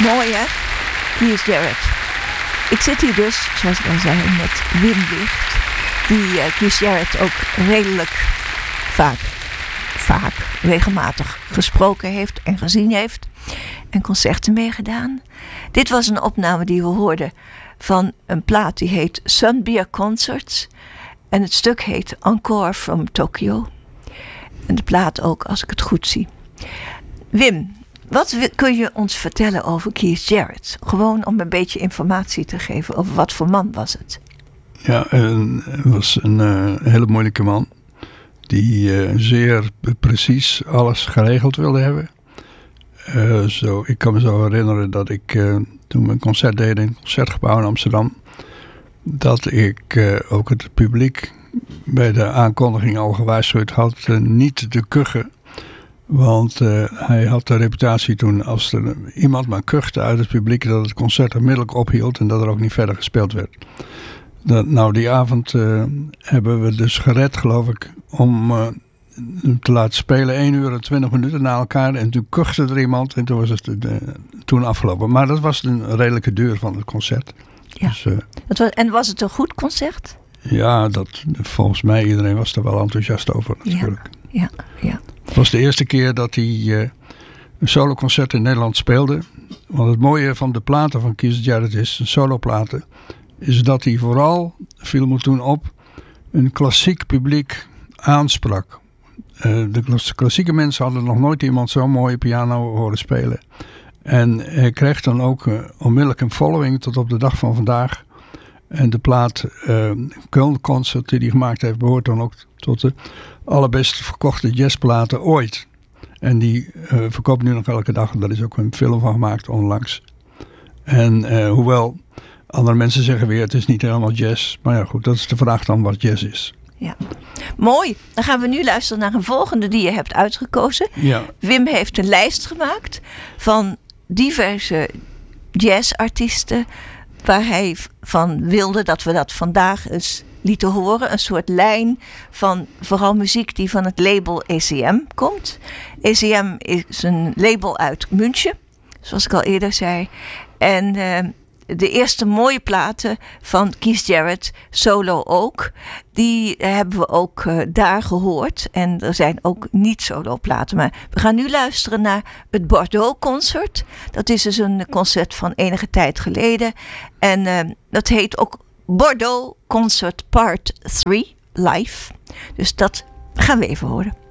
Mooi hè? Keith Jarrett. Ik zit hier dus, zoals ik al zei, met Wim Wicht. Die Keith Jarrett ook redelijk regelmatig gesproken heeft en gezien heeft. En concerten meegedaan. Dit was een opname die we hoorden van een plaat die heet Sunbeer Concerts. En het stuk heet Encore from Tokyo. En de plaat ook, als ik het goed zie. Wim, wat kun je ons vertellen over Keith Jarrett? Gewoon om een beetje informatie te geven over wat voor man was het. Ja, hij was een hele moeilijke man. Die zeer precies alles geregeld wilde hebben. Ik kan me zo herinneren dat ik toen we een concert deden in het Concertgebouw in Amsterdam. Dat ik ook het publiek bij de aankondiging al gewaarschuwd had niet te kuchen. Want hij had de reputatie toen als er iemand maar kuchte uit het publiek dat het concert onmiddellijk ophield en dat er ook niet verder gespeeld werd. Die avond hebben we dus gered, geloof ik, om te laten spelen 1 uur en 20 minuten na elkaar. En toen kuchte er iemand en toen was het toen afgelopen. Maar dat was een redelijke duur van het concert. Ja. Dus, en was het een goed concert? Ja, volgens mij iedereen was er wel enthousiast over natuurlijk. Ja. Het was de eerste keer dat hij een soloconcert in Nederland speelde. Want het mooie van de platen van Keith Jarrett is, een soloplaten, is dat hij vooral, viel me toen op, een klassiek publiek aansprak. De klassieke mensen hadden nog nooit iemand zo'n mooie piano horen spelen. En hij kreeg dan ook onmiddellijk een following tot op de dag van vandaag. En de plaat Köln Concert die hij gemaakt heeft behoort dan ook tot de allerbeste verkochte jazzplaten ooit. En die verkoopt nu nog elke dag. Daar is ook een film van gemaakt onlangs. En hoewel andere mensen zeggen weer het is niet helemaal jazz. Maar ja goed, dat is de vraag dan wat jazz is. Ja, mooi. Dan gaan we nu luisteren naar een volgende die je hebt uitgekozen. Ja. Wim heeft een lijst gemaakt van diverse jazzartiesten waar hij van wilde dat we dat vandaag eens lieten horen. Een soort lijn van vooral muziek die van het label ECM komt. ECM is een label uit München, zoals ik al eerder zei. En de eerste mooie platen van Keith Jarrett, solo ook, die hebben we ook daar gehoord. En er zijn ook niet-solo platen. Maar we gaan nu luisteren naar het Bordeaux Concert. Dat is dus een concert van enige tijd geleden. En dat heet ook Bordeaux Concert Part 3 live. Dus dat gaan we even horen.